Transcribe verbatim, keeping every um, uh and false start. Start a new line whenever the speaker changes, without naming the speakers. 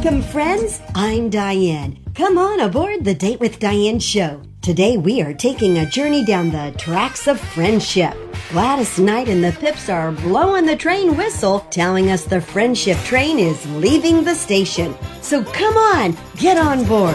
Welcome, friends. I'm Diane. Come on aboard the Date with Diane show. Today we are taking a journey down the tracks of friendship. Gladys Knight and the Pips are blowing the train whistle, telling us the friendship train is leaving the station. So come on, get on board.